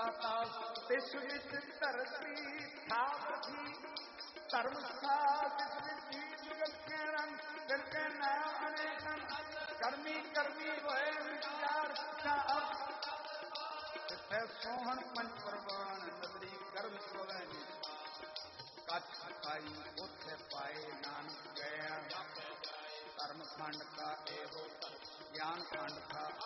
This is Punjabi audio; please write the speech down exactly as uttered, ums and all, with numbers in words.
ਆਕਾਸ਼ ਤਿਸ ਵਿੱਚ ਧਰਤੀ ਥਾਵਤੀ ਧਰਮ ਸਾਧ ਤਿਸ ਵਿੱਚ ਜਗਤ ਕੇ ਰੰਗ ਫਿਰ ਕੇ ਨਾਮ ਅਨੇਕਨ ਕਰਮੀ ਕਰਮੀ ਹੋਏ ਵਿਚਾਰ ਕਾ ਤਿੱਥੈ ਸੋਹਣ ਪੰਚ ਪ੍ਰਵਾਨ ਨਦਰੀ ਕਰਮ ਸੋਵੈ ਕੱਛ ਖਾਈ ਉੱਥੇ ਪਾਏ ਨਾਨਕ ਗਿਆ ਧਰਮ ਖੰਡ ਕਾ ਇਹੋ ਗਿਆਨ ਖੰਡ ਕਾ